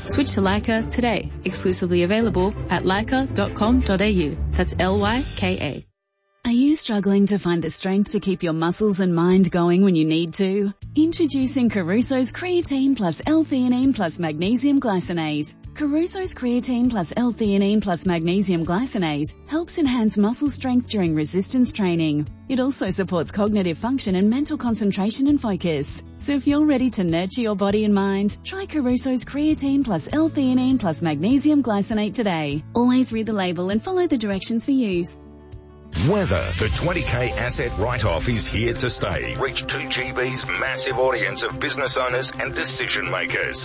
Switch to Leica today. Exclusively available at leica.com.au. That's Lyka. Are you struggling to find the strength to keep your muscles and mind going when you need to? Introducing Caruso's Creatine plus L-theanine plus Magnesium Glycinate. Caruso's Creatine plus L-theanine plus Magnesium Glycinate helps enhance muscle strength during resistance training. It also supports cognitive function and mental concentration and focus. So if you're ready to nurture your body and mind, try Caruso's Creatine plus L-theanine plus Magnesium Glycinate today. Always read the label and follow the directions for use. Weather. The 20K asset write-off is here to stay. Reach 2GB's massive audience of business owners and decision makers.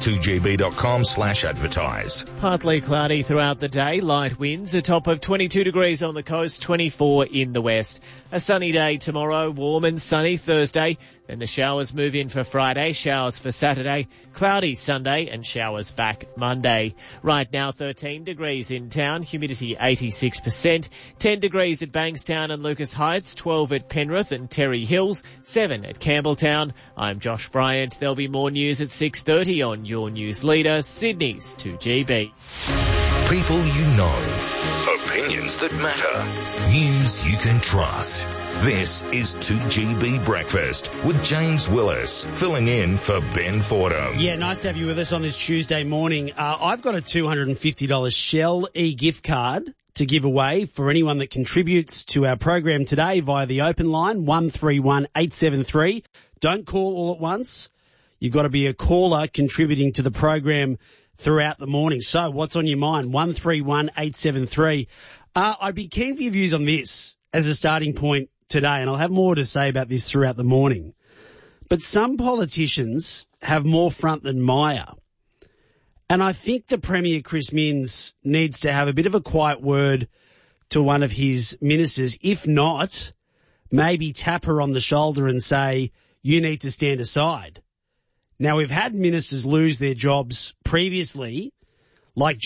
2gb.com/advertise. Partly cloudy throughout the day, light winds, a top of 22 degrees on the coast, 24 in the west. A sunny day tomorrow, warm and sunny Thursday. Then the showers move in for Friday, showers for Saturday, cloudy Sunday and showers back Monday. Right now 13 degrees in town, humidity 86%, 10 degrees at Bankstown and Lucas Heights, 12 at Penrith and Terry Hills, 7 at Campbelltown. I'm Josh Bryant. There'll be more news at 6:30 on Your News Leader, Sydney's 2GB. People you know. Opinions that matter. News you can trust. This is 2GB Breakfast with James Willis, filling in for Ben Fordham. Yeah, nice to have you with us on this Tuesday morning. I've got a $250 Shell e-gift card to give away for anyone that contributes to our program today via the open line, 131873. Don't call all at once. You've got to be a caller contributing to the program throughout the morning. So what's on your mind? 131873. I'd be keen for your views on this as a starting point today, and I'll have more to say about this throughout the morning. But some politicians have more front than mire. And I think the Premier, Chris Minns, needs to have a bit of a quiet word to one of his ministers. If not, maybe tap her on the shoulder and say, you need to stand aside. Now, we've had ministers lose their jobs previously, like